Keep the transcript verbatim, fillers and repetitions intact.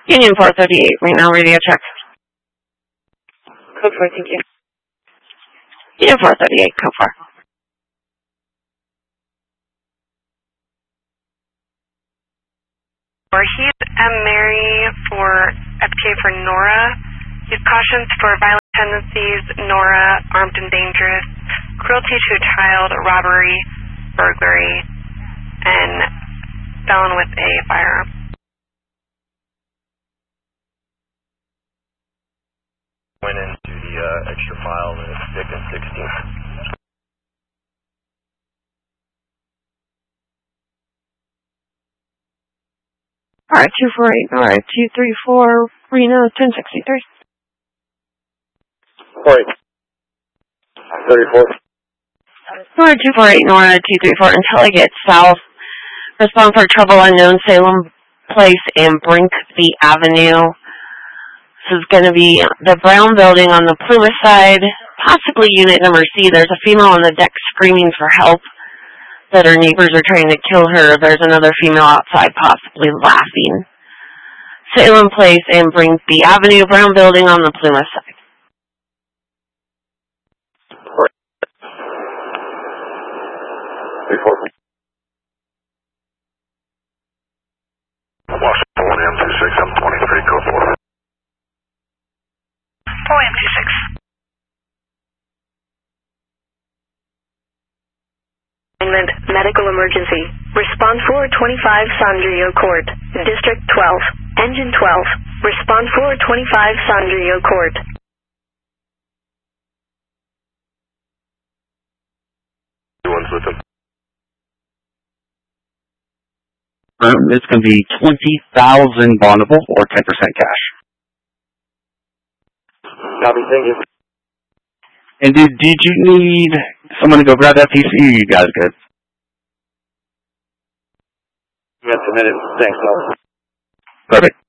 Union four thirty-eight, right now, radio check. Code four, thank you. Union four thirty-eight, code four. He's M. Mary for F K for Nora. He's cautions for violent tendencies, Nora, armed and dangerous, cruelty to a child, robbery, burglary, and felon with a firearm. Went into the uh, extra mile and it's thick and sixteen. Alright, two four eight, alright, two three four, Reno, ten sixty-three. Alright. thirty-four. Nora two four eight, Nora two three four, until I get south. Respond for trouble unknown, Salem Place and Brinkby Avenue. This is going to be the brown building on the Plymouth side, possibly unit number C. There's a female on the deck screaming for help, that her neighbors are trying to kill her. There's another female outside possibly laughing. Salem Place and Brinkby Avenue, brown building on the Plymouth side. Washington one M two six, I'm twenty-three, code four. four M two six. Medical emergency. Respond four twenty-five Sandrio Court. District twelve. Engine twelve. Respond four twenty-five Sandrio Court. One's with him. Um, it's going to be twenty thousand bondable or ten percent cash. Copy, thank you. And did, did you need someone to go grab that P C, or you guys good? You got a minute. Thanks, Bob. Perfect.